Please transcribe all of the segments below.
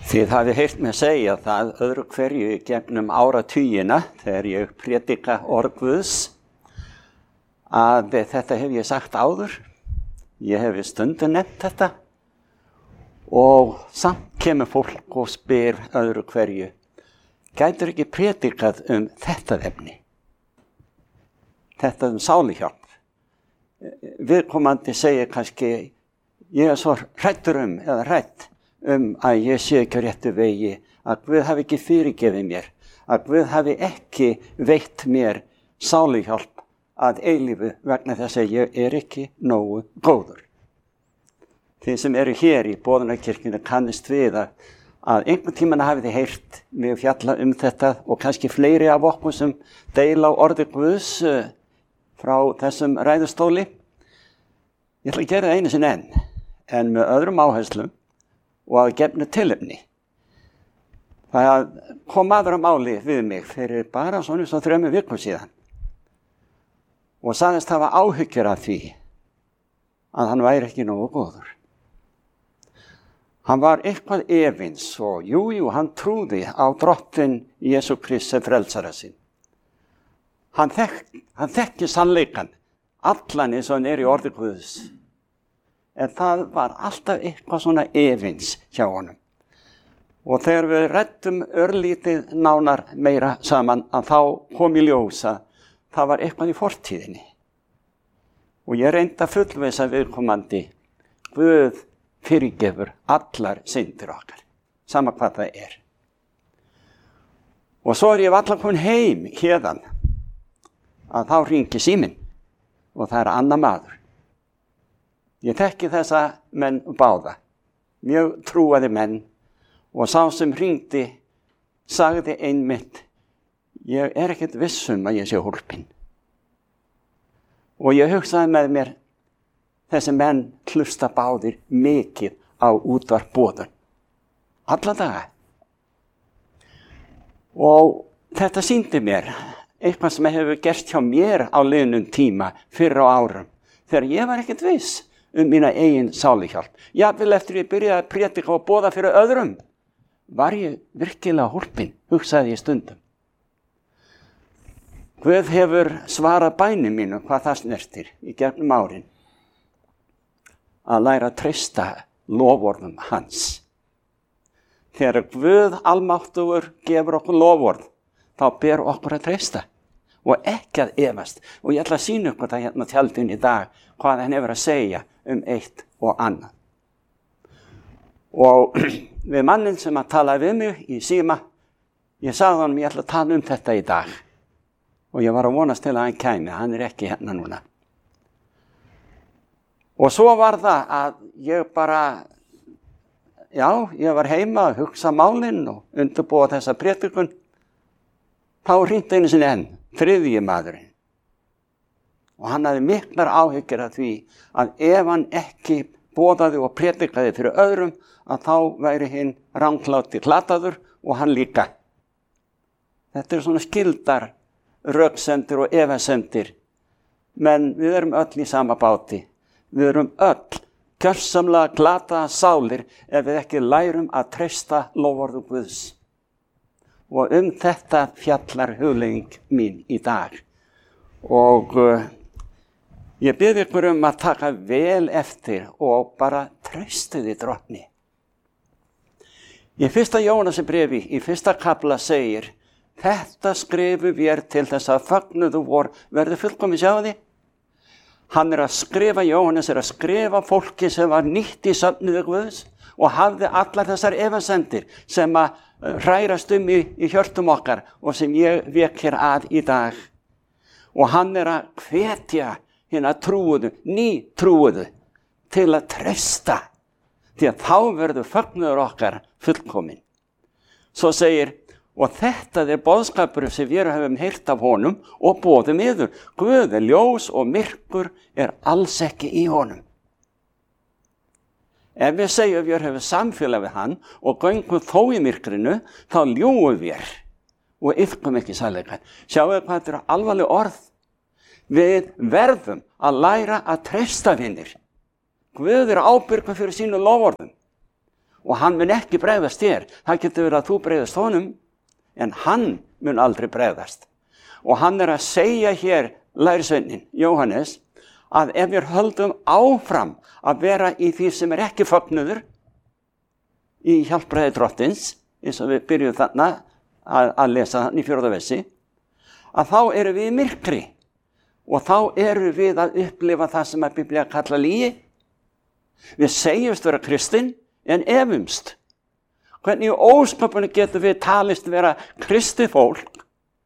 Þið hafið heyrt mig segja það öðru hverju gegnum áratugina þegar ég predika orð Guðs að þetta hef ég sagt áður. Ég hef stundum nefnt þetta og samt kemur fólk og spyr öðru hverju: gætir ekki predikað þetta efni? Þetta sáluhjálp. Viðkomandi segir kannski: ég er svo hræddur hrædd að ég sé ekki á réttu vegi, að Guð hafi ekki fyrirgefið mér, að Guð hafi ekki veitt mér sáluhjálp að eilífu vegna þess að ég er ekki nógu góður. Þið sem eru hér í Boðunarkirkjunni kannist við að einhvern tímann hafið þið heyrt mig fjalla þetta og kannski fleiri af okkur sem deila á orði Guðs frá þessum ræðustóli. Ég ætla að gera það einu sinni en með öðrum áherslum og að gefnu tilefni. Það kom maður á máli við mig fyrir bara svona 3 vikum síðan og sagðist hafa áhyggjur af því að hann væri ekki nógu góður. Hann var eitthvað efins og jú, hann trúði á Drottinn Jesú Krist sem frelsara sinn. Hann þekki sannleikann, allan eins og hann er í orði Guðs. En það var alltaf eitthvað svona efins hjá honum. Og þegar við ræddum örlítið nánar meira saman að þá kom í ljós að það var eitthvað í fortíðinni. Og ég reyndi að fullvissa viðkomandi: Guð fyrirgefur allar syndir okkar, sama hvað það er. Og svo ég varla komin heim héðan að þá hringi síminn og það annar maður. Ég þekki þessa menn báða, mjög trúaði menn, og sá sem hringdi sagði einmitt: ég er ekkert viss að ég sé hólpinn. Og ég hugsaði með mér: þessi menn hlusta báðir mikið á útvarp Boðun, alla daga. Og þetta sýndi mér eitthvað sem hefur gerst hjá mér á liðnum tíma fyrr á árum, þegar ég var ekkert viss mína eigin sáluhjálp. Jafnvel eftir ég byrjaði að predika og boða fyrir öðrum, var ég virkilega hólpinn, hugsaði ég stundum. Guð hefur svarað bænum mínu hvað það snertir í gegnum árin, að læra að treysta loforðum hans. Þegar Guð almáttugur gefur okkur loforð, þá ber okkur að treysta og ekki að efast. Og ég ætla að sýna ykkur það hérna á tjaldinu í dag, hvað hann hefur að segja eitt og annað. Og við mannin sem að tala við mig í síma, ég sagði honum: ég ætla að tala þetta í dag. Og ég var að vonast til að hann kæmi, hann er ekki hérna núna. Og svo var það að ég var heima að hugsa málin og undirbúa þessa predikun. Þá hringdi einu sinni þriðji maðurinn. Og hann hafði miklar áhyggjur af því að ef hann ekki boðaði og predikaði fyrir öðrum, að þá væri hinn rangláti glataður og hann líka. Þetta svona skildar röksemdir og efasemdir. Men við erum öll í sama báti. Við erum öll gjörsamlega glataða sálir ef við ekki lærum að treysta loforðu Guðs. Og þetta fjallar hugleiðing mín í dag. Og ég bið ykkur að taka vel eftir og bara treystu því Drottni. Í 1. Jóhannesarbréfi í 1. kafla segir: þetta skrifum við til þess að fögnuðu vor verði fullkomið. Sjáðu því? Hann er að skrifa, Jóhannes er að skrifa fólki sem var nýtt í söfnuði Guðs og hafði allar þessar efasemdir sem að hrærast í hjörtum okkar og sem ég vék hér að í dag. Og hann er að hvetja hina trúuðu, nýtrúuðu, til að treysta, því að þá verður fögnuður okkar fullkomin. Svo segir: og þetta er boðskapur sem við höfum heyrt af honum og boðum yður. Guð er ljós og myrkur er alls ekki í honum. Ef við segjum við höfum samfélag við hann og göngum þó í myrkrinu, þá ljúgum við og iðkum ekki sannleikann. Sjáu hvað þetta eru alvarleg orð. Við verðum að læra að treysta vinir. Guð er ábyrgur fyrir sínu loforðum. og hann mun ekki bregðast þér. Það getur verið að þú bregðast honum, en hann mun aldrei bregðast. Og hann að segja hér, lærisveinin Jóhannes, að ef við höldum áfram að vera í því sem ekki fögnuður, í hjálpræði drottins, eins og við byrjum þarna að lesa þannig í 4. versi, að þá eru við í myrkri og þá eru við að upplifa það sem að Biblía kalla lygi. Við segjumst vera kristinn en efumst. Hvernig í ósköpunum getum við talist vera kristið fólk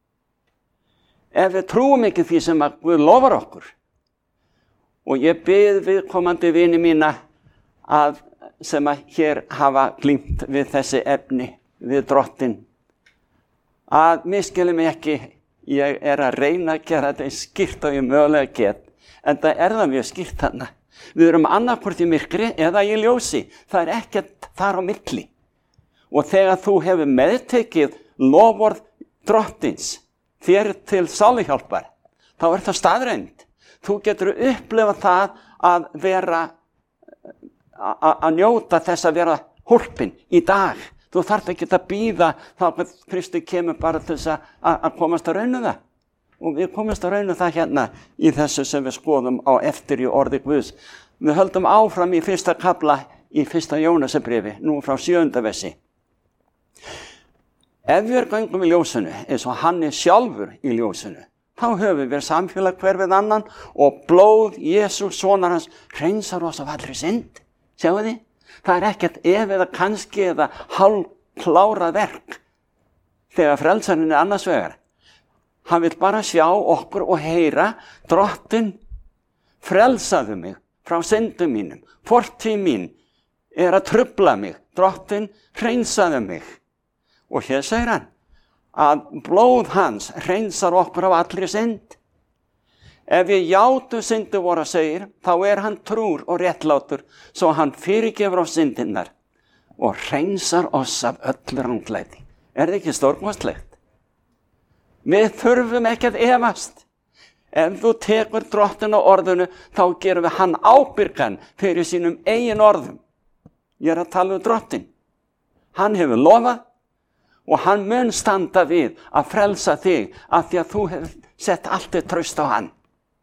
ef við trúum ekki því sem að Guð lofar okkur? Og ég bið viðkomandi vini mína sem að hér hafa glímt við þessi efni, við Drottin, að misskilja mig ekki. Ég að reyna að gera þetta eins skýrt og ég mögulega get, en það það mjög skýrt þarna. Við erum annarkvort í myrkri eða í ljósi. Það ekkert þar á milli. Og þegar þú hefur meðtekið loforð Drottins þér til sáluhjálpar, þá það staðreynd. Þú getur upplifað það að vera að njóta þess að vera hólpin í dag. Þú þarft ekki að bíða þá að Kristi kemur bara til þess að komast að rauna það. Og við komast að rauna það hérna í þessu sem við skoðum á eftir í orði Guðs. Við höldum áfram í 1. kafla í 1. Jónasarbréfi, nú frá 7. versi. Ef við göngum í ljósinu, eins og hann sjálfur í ljósinu, þá höfum við samfélag hver við annan og blóð Jesú, sonar hans, hreinsar oss af allri synd. Sjáu þið? Það ekkert ef eða kannski eða hálfklárað verk þegar frelsarinn annars vegar. Hann vill bara sjá okkur og heyra: Drottinn, frelsaðu mig frá syndum mínum. Fortíð mín að trufla mig. Drottinn, hreinsaðu mig. Og hér segir hann að blóð hans hreinsar okkur af allri synd. Ef við játum syndir voru segir, þá hann trúr og réttlátur, svo hann fyrirgefur á syndirnar og hreinsar oss af öllu ranglæti. Það ekki stórkostlegt? Við þurfum ekki að efast. Ef þú tekur Drottinn á orðinu, þá gerum við hann ábyrgan fyrir sínum eigin orðum. Ég að tala Drottinn. Hann hefur lofað og hann mun standa við að frelsa þig af því að þú hefur sett allt traust á hann.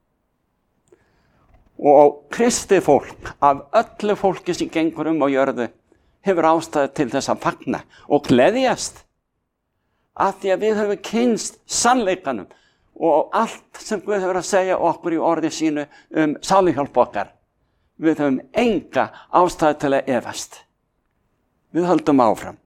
Og kristið fólk, af öllu fólki sem gengur á jörðu, hefur ástæðu til þess að fagna og gleðjast. Af því að við höfum kynnst sannleikanum og allt sem Guð hefur að segja okkur í orði sínu sáluhjálp okkar. Við höfum enga ástæðu til að efast. Við höldum áfram.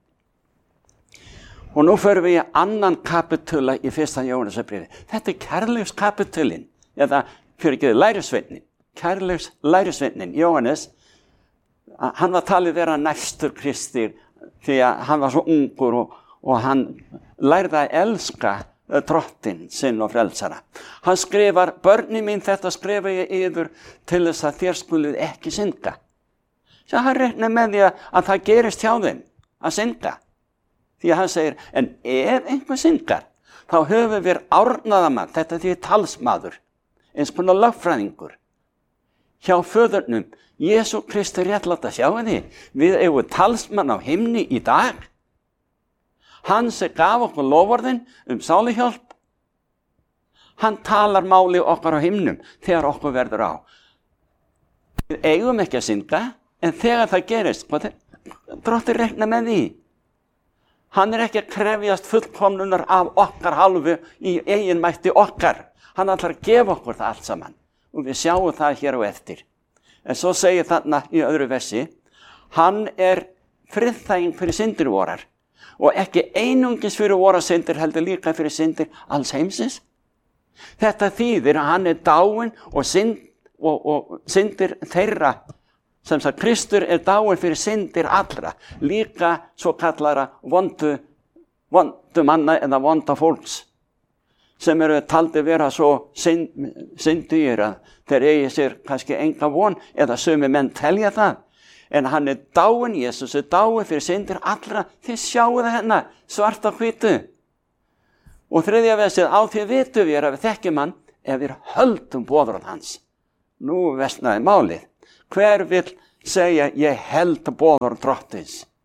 Og nú förum við í 2. kapitula í 1. Jónasarbréfi. Þetta kærleikskapitulinn, eða lærisveinin. Lærisveinin Jóhannes, hann var talið vera næstur Kristi því að hann var svo ungur og hann lærði að elska Drottinn sinn og frelsara. Hann skrifar: börni mín, þetta skrifa ég yður til þess að þér skuluð ekki synda. Svo hann reiknar með því að það gerist hjá þeim að synda. Því að hann segir: en ef einhver syndar, þá höfum við árnaðamann, þetta því talsmaður, eins konar lögfræðingur hjá föðurnum, Jesú Kristi réttláta. Sjáu þið, við eigum talsmann á himni í dag. Hann sem gaf okkur loforðin sáluhjálp, hann talar máli okkar á himnum þegar okkur verður á. Við eigum ekki að synda, en þegar það gerist, Drottinn reikna með því. Hann ekki að krefjast fullkomnunar af okkar hálfu í eigin mætti okkar. Hann ætlar að gefa okkur það allt saman. Og við sjáum það hér á eftir. En svo segir þarna í öðru versi: hann friðþæging fyrir syndir vorar. Og ekki einungis fyrir vorar syndir, heldur líka fyrir syndir alls heimsins. Þetta þýðir að hann dáinn og syndir þeirra, sem sagt Kristur dáinn fyrir syndir allra, líka svo kallara vondu manna eða vonda fólks, sem taldi vera svo syndugir að þeir eigi sér kannski enga von, eða sumi menn telja það. En hann dáinn, Jesús dáinn fyrir syndir allra. Þið sjáu það hérna, svart á hvítu. Og 3. versið: á því vitum við að við þekkjum hann ef við höldum boðorð hans. Nú versnaði málið. Hver vill segja: ég held boðorð Drottins?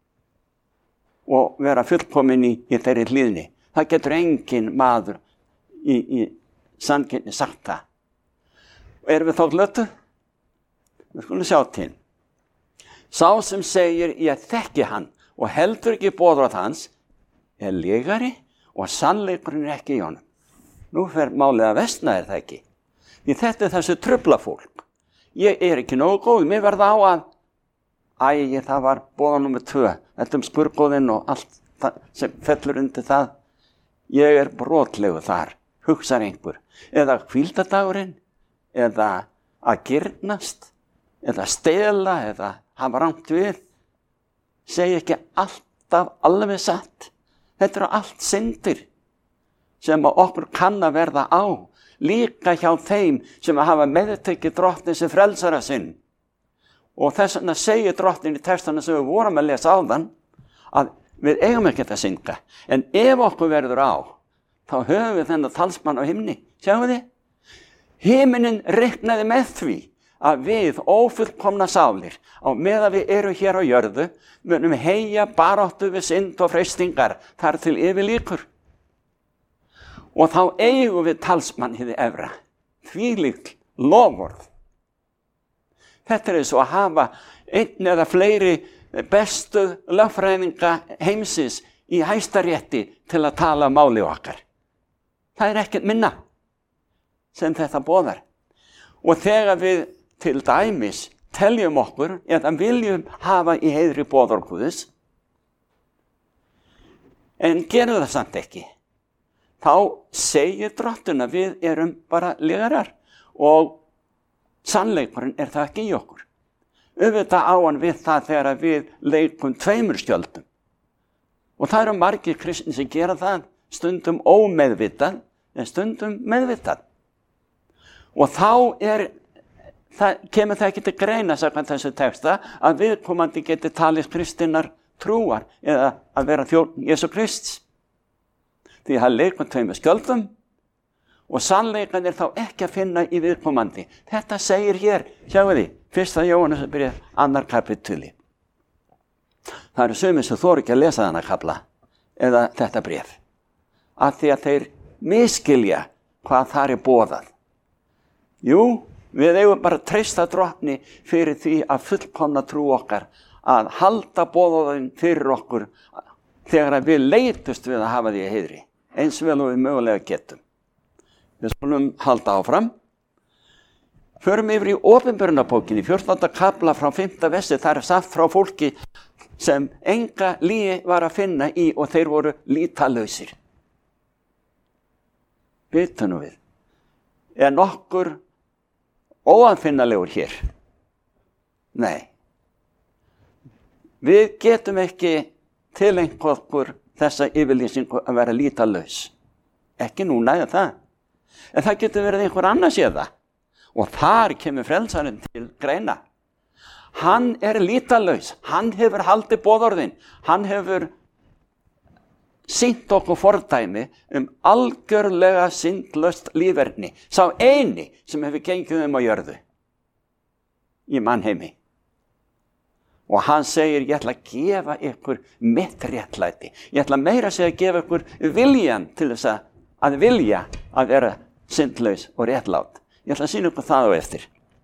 og vera fullkomin í þeirri hlýðni. Það getur engin maður í sanngirni sagt það. Og erum við þá glötu? Við skulum sjá til. Sá sem segir ég þekki hann og heldur ekki boðorð hans er lygari og sannleikurinn er ekki í honum. Nú fer málið að versna það ekki. Því þetta er þessu trufla fólk. Ég er ekki nógu góð, mér verða á að það var boðorð númer 2, þetta skurðgóðinn og allt það sem fellur undir það. Ég er brotlegu þar, hugsar einhver. Eða hvíldardagurinn, eða að girnast, eða stela, eða hafa rangt við. Segi ekki alltaf alveg satt. Þetta eru allt syndir sem okkur kann að verða á. Líka hjá þeim sem hafa meðtekið drottnin sem frelsara sinn. Og þess vegna segir drottnin í textana sem við vorum að lesa áðan að við eigum ekki að synga. En ef okkur verður á, þá höfum við þennan talsmann á himni. Sjáum þið? Himinin reiknaði með því að við ófullkomna sálir, á meðan við erum hér á jörðu, munum heyja baráttu við synd og freistingar þar til yfirlíkur. Og þá eigum við talsmann hið efra. Þvílíkt loforð. Þetta er eins og að hafa einn eða fleiri bestu lögfræðinga heimsins í Hæstarétti til að tala máli okkar. Það er ekkert minna sem þetta boðar. Og þegar við til dæmis teljum okkur eða viljum hafa í heiðri boðorð Guðs, en gerum það samt ekki, þá segir drottinn að við erum bara lygarar og sannleikurinn er það ekki í okkur. Auðvitað á hann við það þegar við leikum 2 skjöldum. Og það eru margir kristnir sem gera það, stundum ómeðvitað, en stundum meðvitað. Og þá kemur það ekki til greina, samkvæmt þessu texta, að viðkomandi geti talist kristinnar trúar eða að vera þjónn Jesú Krists. Því það leikum 2 skjöldum, og sannleikan er þá ekki að finna í viðkomandi. Þetta segir hér, sjáu því, 1. Jóhannesarbréf, 2. kapítuli. Það eru sumir sem þora ekki að lesa þennan kafla, eða þetta bréf, af því að þeir misskilja hvað þar er boðað. Jú, við eigum bara að treysta drottni fyrir því að fullkomna trú okkar, að halda boðorðin fyrir okkur, þegar við leitust við að hafa því að heiðri, eins vel og við mögulega getum. Við skulum halda áfram. Förum yfir í Opinberunarbókinni, 14. kafla frá 5. versi, þar er sagt frá fólki sem enga lygi var að finna í og þeir voru lýtalausir. Bitu nú við. Er nokkur óaðfinnalegur hér? Nei. Við getum ekki tilengt okkur þessa yfirlýsingu að vera lýtalaus. Ekki núna eða það. En það getur verið einhver annars eða. Og þar kemur frelsarinn til greina. Hann er lýtalaus. Hann hefur haldið boðorðin. Hann hefur sýnt okkur fordæmi algjörlega syndlaust líferni. Sá eini sem hefur gengið á jörðu. Í mannheimi. Og hann segir, ég ætla að gefa ykkur mitt réttlæti. Ég ætla meira að segja að gefa ykkur viljan til þess að vilja að vera syndlaus og réttlát. Ég ætla að sýna ykkur það á eftir.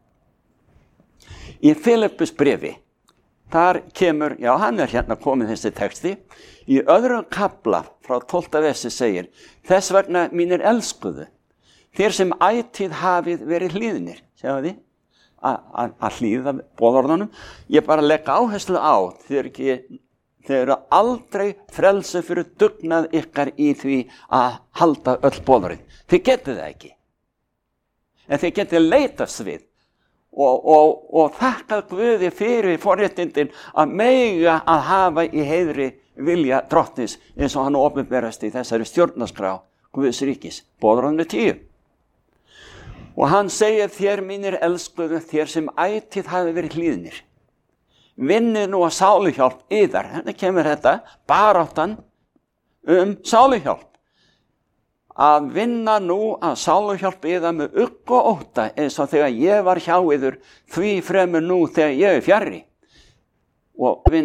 Í Filippus bréfi, þar kemur, já hann er hérna komið þessi texti, í 2. kafla frá 12. versi segir, þess vegna mínir elskuðu, þér sem ætíð hafið verið hlýðnir, sjáu því, að hlýða boðorðunum. Ég bara legg áherslu á, þeir eru aldrei frelsi fyrir dugnað ykkar í því að halda öll boðorðin. Þið getið það ekki. En þið getið leitast við og þakkað Guði fyrir forréttindin að mega að hafa í heiðri vilja drottins eins og hann opinberast í þessari stjórnarskrá Guðs ríkis, boðorðinu 10. Og hann segir, þér mínir elskuðu, þér sem ætíð hafi verið hlýðnir. Vinnið nú að sáluhjálp yðar. Hérna kemur þetta, baráttan sáluhjálp. Að vinna nú að sáluhjálp yðar með ugg og ótta eins og þegar ég var hjá yður, því fremur nú þegar ég er fjarri. Og